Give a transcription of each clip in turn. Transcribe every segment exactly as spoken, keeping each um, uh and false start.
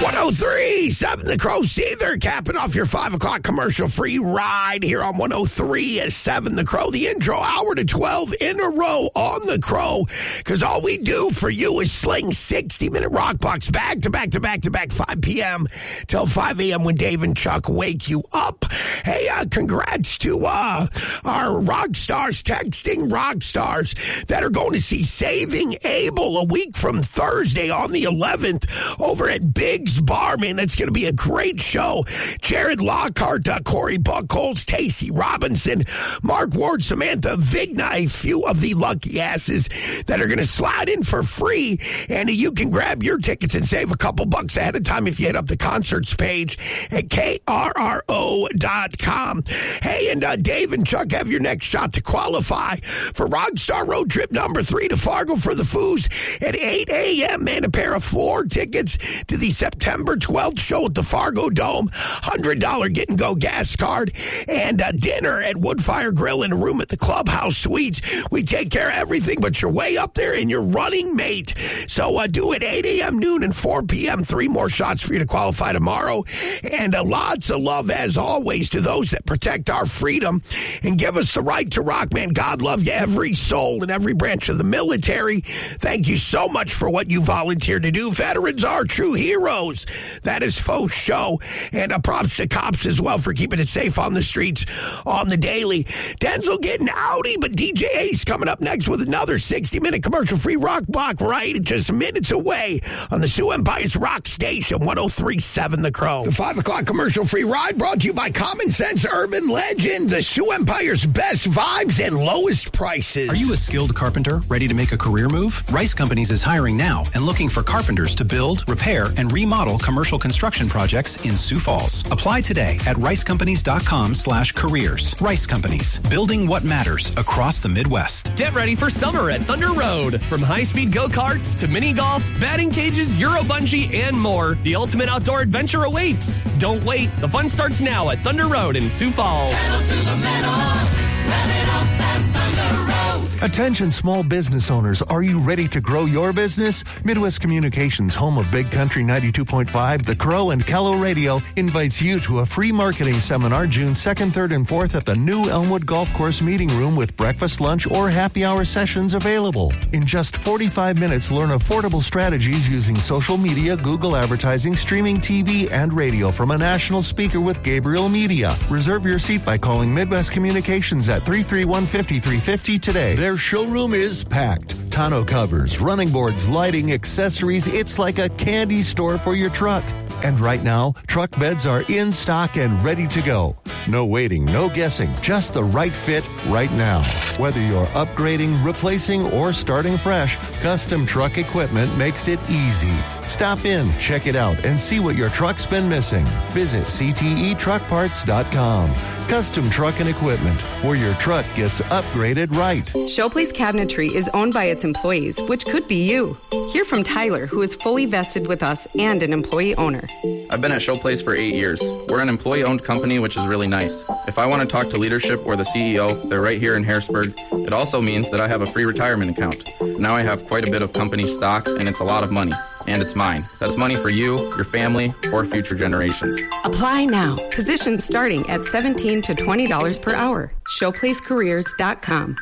one oh three point seven The Crow. Seether capping off your five o'clock commercial-free ride here on one oh three point seven The Crow. The intro hour to twelve in a row on The Crow, because all we do for you is sling sixty-minute rock blocks back to back to back to back, five p.m. till five a.m. when Dave and Chuck wake you up. Hey, uh, congrats to uh, our rock stars, texting rock stars that are going to see Saving Abel a week from Thursday on the eleventh over at Big's Bar. Man, that's going to be a great show. Jared Lockhart, uh, Corey Buckholz, Tacey Robinson, Mark Ward, Samantha Vigna, a few of the lucky asses that are going to slide in for free. And you can grab your tickets and save a couple bucks ahead of time if you hit up the concerts page at K R R O dot com. Hey, and uh, Dave and Chuck have your next shot to qualify for Rockstar Road Trip number three to Fargo for the Foos at eight a.m. Man, a pair of floor tickets to the September twelfth show at the Fargo Dome, one hundred dollars get-and-go gas card, and uh, dinner at Woodfire Grill and a room at the Clubhouse Suites. We take care of everything but you're way up there and your running mate. So uh, do it eight a.m., noon, and four p.m. Three more shots for you to qualify tomorrow. And uh, lots of love, as always, to those that protect our freedom and give us the right to rock. Man, God love you, every soul in every branch of the military. Thank you so much for what you volunteered to do. Veterans are true heroes. That is Faux Show. And uh, props to cops as well for keeping it safe on the streets on the daily. Denzel getting outie, but D J Ace coming up next with another sixty-minute commercial-free rock block right just minutes away on the Sioux Empire's Rock Station, one oh three point seven The Crow. The five o'clock commercial-free ride brought to you by Common Sense Urban Legend, the Sioux Empire's best vibes and lowest prices. Are you a skilled carpenter ready to make a career move? Rice Companies is hiring now and looking for carpenters to build, repair, and remodel commercial construction projects in Sioux Falls. Apply today at ricecompanies.com slash careers. Rice Companies, building what matters across the Midwest. Get ready for summer at Thunder Road. From high-speed go-karts to mini golf, batting cages, Euro bungee, and more, the ultimate outdoor adventure awaits. Don't wait. The fun starts now at Thunder Road in Sioux Falls. Pedal to the metal, rev it up at Thunder Road. Attention small business owners, are you ready to grow your business? Midwest Communications, home of Big Country ninety-two point five, The Crow, and Kello Radio, invites you to a free marketing seminar June second, third, and fourth at the new Elmwood Golf Course Meeting Room with breakfast, lunch, or happy hour sessions available. In just forty-five minutes, learn affordable strategies using social media, Google advertising, streaming T V, and radio from a national speaker with Gabriel Media. Reserve your seat by calling Midwest Communications at three three one, five three five zero today. Their showroom is packed. Tonneau covers, running boards, lighting, accessories. It's like a candy store for your truck. And right now, truck beds are in stock and ready to go. No waiting, no guessing, just the right fit right now. Whether you're upgrading, replacing, or starting fresh, Custom Truck Equipment makes it easy. Stop in, check it out, and see what your truck's been missing. Visit C T E truck parts dot com. Custom Truck and Equipment, where your truck gets upgraded right. Showplace Cabinetry is owned by its employees, which could be you. Hear from Tyler, who is fully vested with us and an employee owner. I've been at Showplace for eight years. We're an employee-owned company, which is really nice. If I want to talk to leadership or the C E O, they're right here in Harrisburg. It also means that I have a free retirement account. Now I have quite a bit of company stock, and it's a lot of money. And it's mine. That's money for you, your family, or future generations. Apply now. Positions starting at seventeen to twenty dollars per hour. showplace careers dot com.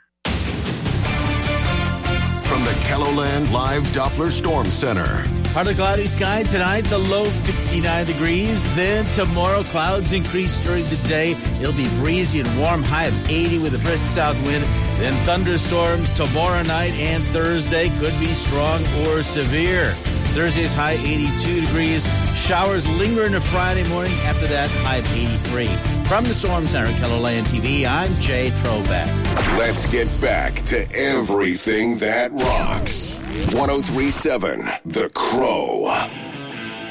From the KELOLAND Live Doppler Storm Center. Partly cloudy sky tonight, the low fifty-nine degrees. Then tomorrow, clouds increase during the day. It'll be breezy and warm, high of eighty with a brisk south wind. Then thunderstorms tomorrow night and Thursday could be strong or severe. Thursday's high eighty-two degrees. Showers linger into Friday morning. After that, high of eighty-three. From the Storm Center, KELOLAND T V, I'm Jay Trobeck. Let's get back to everything that rocks. one oh three point seven The Crow.